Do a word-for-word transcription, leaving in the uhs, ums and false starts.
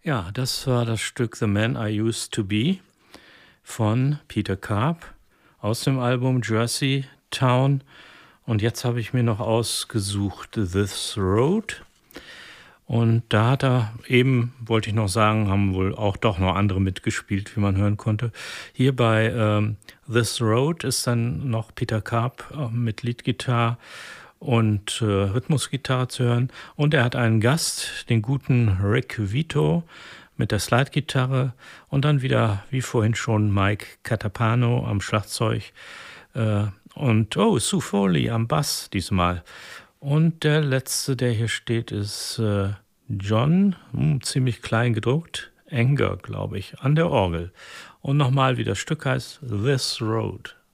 Ja, das war das Stück „The Man I Used to Be“ von Peter Karp aus dem Album „Jersey Town“. Und jetzt habe ich mir noch ausgesucht „This Road“. Und da hat er eben, wollte ich noch sagen, haben wohl auch doch noch andere mitgespielt, wie man hören konnte. Hier bei ähm, „This Road“ ist dann noch Peter Karp äh, mit Leadgitarre und äh, Rhythmusgitarre zu hören. Und er hat einen Gast, den guten Rick Vito mit der Slidegitarre und dann wieder, wie vorhin schon, Mike Catapano am Schlagzeug äh, und, oh, Sue Foley am Bass diesmal. Und der letzte, der hier steht, ist äh, John, hm, ziemlich klein gedruckt, Anger, glaube ich, an der Orgel. Und nochmal, wie das Stück heißt, This Road.